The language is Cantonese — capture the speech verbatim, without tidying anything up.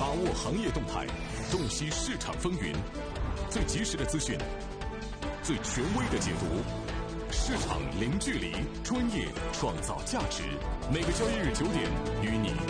把握行业动态，洞悉市场风云，最及时的资讯，最权威的解读。市场零距离，专业创造价值。每个交易日九点，与你